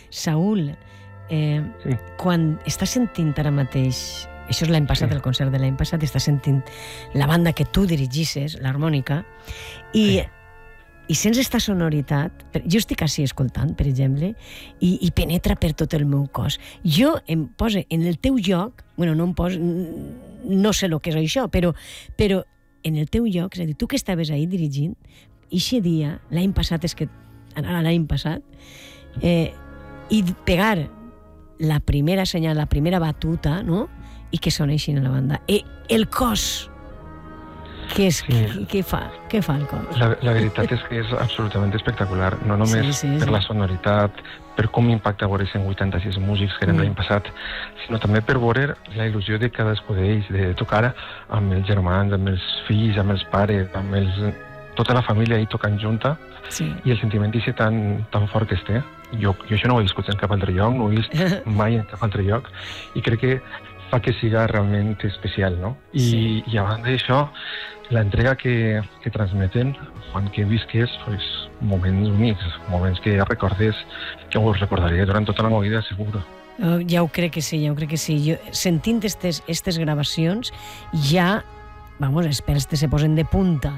Saúl, quan estàs sentint ara mateix, això és l'any passat, el concert de l'any passat, estàs sentint la banda que tu dirigisses, l'harmònica, i sents esta sonoritat, jo estic així escoltant, per exemple, i penetra per tot el meu cos. Jo em poso en el teu lloc, bueno, no em poso, no sé el que és això, però en el teu lloc, és a dir, tu que estaves ahí dirigint, eixe dia, l'any passat, i pegar la primera senyal, la primera batuta, no?, i que soneixin a la banda. El cos, què fa el cos? La veritat és que és absolutament espectacular, no només per la sonoritat, per com impacta veure 186 músics que eren l'any passat, sinó també per veure la il·lusió de cadascú d'ells, de tocar amb els germans, amb els fills, amb els pares, amb tota la família ahí tocant junta, i el sentiment d'això tan fort que es té. Jo això no ho he viscut en cap altre lloc, no ho he vist mai en cap altre lloc, i crec que fa que siga realment especial, no? I a banda d'això, l'entrega que transmeten fan que visques moments únics, moments que recordes, que us recordaré durant tota la meva vida, segur. Ja ho crec que sí. Jo, sentint aquestes gravacions, ja, els pèls se posen de punta.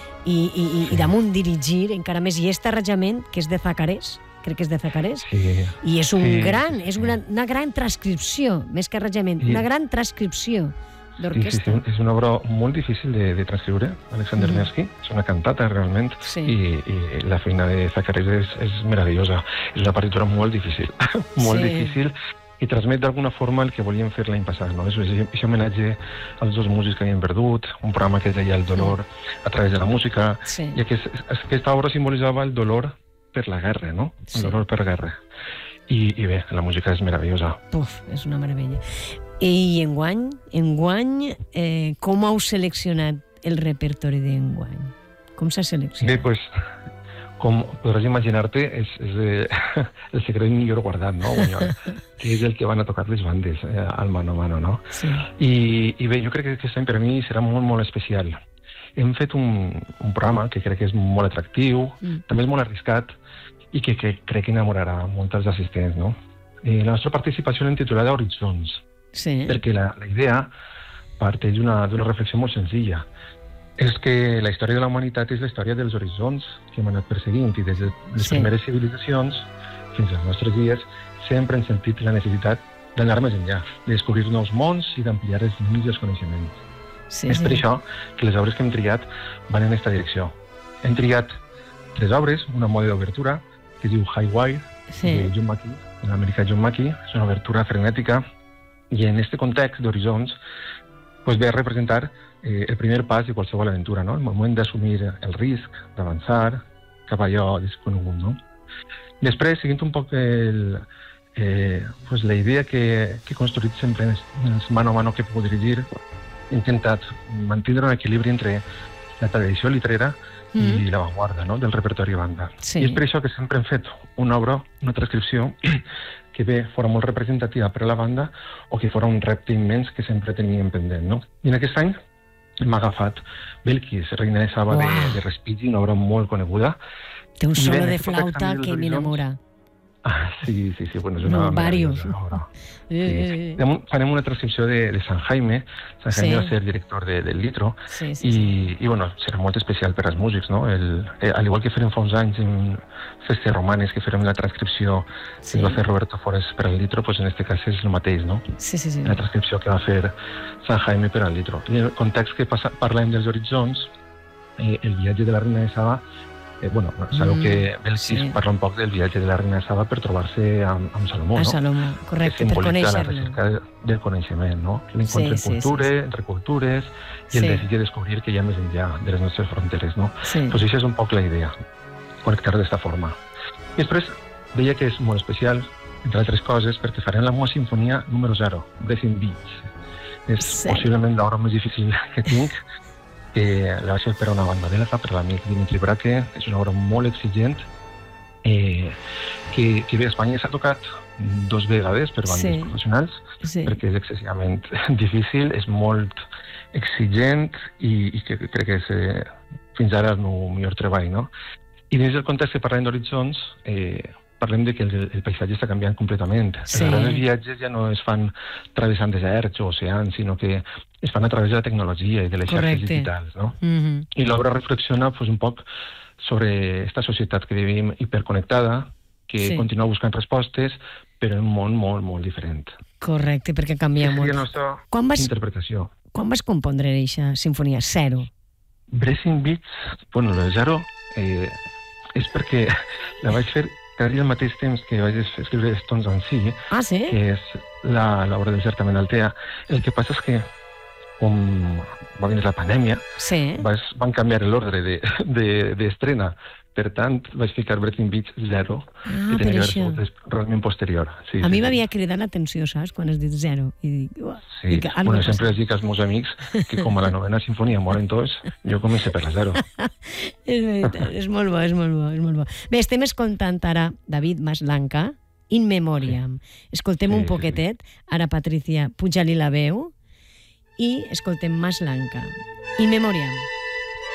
I damunt dirigir encara més, i este arranjament, que és de Zacarés, crec que és de Zacarés, i és una gran transcripció, més que arranjament, una gran transcripció d'orquestra. Sí, és una obra molt difícil de transcriure, Alexander Nevsky, és una cantata realment, i la feina de Zacarés és meravellosa. És una partitura molt difícil, molt difícil, i transmet d'alguna forma el que volíem fer l'any passat, no? És aquest homenatge als dos músics que havien perdut, un programa que es deia El dolor a través de la música, i aquesta obra simbolitzava el dolor per la guerra, no? El dolor per guerra. I bé, la música és meravellosa. És una meravella. I enguany, com heu seleccionat el repertori d'enguany? Com s'ha seleccionat? Bé, doncs, com podràs imaginar-te, és el secret millor guardat, no? Que és el que van a tocar les bandes al mano a mano, no? I bé, jo crec que aquest any per a mi serà molt, molt especial. Hem fet un programa que crec que és molt atractiu, també és molt arriscat, i que crec que enamorarà molts dels assistents, no? La nostra participació l'hem titulada Horitzons, perquè la idea parteix d'una reflexió molt senzilla. És que la història de la humanitat és la història dels horitzons que hem anat perseguint, i des de les primeres civilitzacions fins als nostres dies sempre hem sentit la necessitat d'anar més enllà, de descobrir nous mons i d'ampliar els límits dels coneixements. És per això que les obres que hem triat van en aquesta direcció. Hem triat 3 obres, una mode d'obertura que es diu High Wire, de John Mackey, l'americà John Mackey. És una obertura frenètica, i en aquest context d'horitzons ve a representar el primer pas de qualsevol aventura, no? El moment d'assumir el risc, d'avançar cap a allò desconegut, no? Després, seguint un poc la idea que he construït sempre en els mano a mano que he pogut dirigir, he intentat mantenir un equilibri entre la tradició literària i l'avantguarda, no?, del repertori de banda. I és per això que sempre hem fet una obra, una transcripció, que bé fora molt representativa per a la banda o que fora un repte immens que sempre teníem pendent, no? I en aquest any hem agafat Belkis, Reina de Saba de Respighi, una obra molt coneguda. Té un solo de flauta que m'enamora. Sí, bueno, és una meravellosa obra. Farem una transcripció de San Jaime. San Jaime va ser director del Litro, i bueno, serà molt especial per als músics, no? Al igual que farem fa uns anys en festes romanes, que farem la transcripció que va fer Roberto Forés per al Litro, doncs en aquest cas és el mateix, no? La transcripció que va fer San Jaime per al Litro. I en el context que parlem dels horitzons, el viatge de la Reina de Saba, sabeu que Belkis parla un poc del viatge de la Reina de Saba per trobar-se amb Salomó, no? A Salomó, correcte, per conèixer-lo. La recerca del coneixement, no? L'encontre entre cultures i el desig de descobrir que hi ha més enllà de les nostres fronteres, no? Doncs això és un poc la idea, connectar d'esta forma. I després deia que és molt especial, entre altres coses, perquè farem la meva sinfonia número 0, Breathing Beats. És possiblement l'obra més difícil que tinc, que la vaig fer per a una banda belga, per l'amic Dimitri Braque. És una obra molt exigent, que bé, a Espanya s'ha tocat 2 vegades per bandes professionals, perquè és excessivament difícil, és molt exigent, i que crec que és fins ara el meu millor treball, no? I dins del context que parlem d'horitzons, parlem de que el paisatge està canviant completament. Sí. Els grans viatges ja no es fan travessant deserts o oceans, sinó que es fan a través de la tecnologia i de les xarxes digitals, no? I l'obra reflexiona pues, un poc sobre aquesta societat que vivim hiperconnectada, que continua buscant respostes, però en un món molt, molt diferent. Correcte, perquè canvia molt. És la nostra interpretació. Quan vas compondre aquesta sinfonia? Zero? Blessing Beach, bueno, la Zero, és perquè la vaig fer quasi al mateix temps que vaig escriure Stones on Sea, que és l'obra del certamen Altea. El que passa és que, com va venir la pandèmia, van canviar l'ordre d'estrena. Per tant, vaig ficar Blessing Beach 0, que tenia que haver sigut realment posterior. A mi m'havia cridat l'atenció, saps?, quan has dit 0. Sí, bueno, sempre els dic als meus amics que com a la novena sinfonia moren tots, jo comencé per la 0. És veritat, és molt bo, és molt bo, és molt bo. Bé, estem escoltant ara David Maslanka, In Memoriam. Escoltem un poquetet, ara Patricia, puja-li la veu, i escoltem Maslanka, In Memoriam.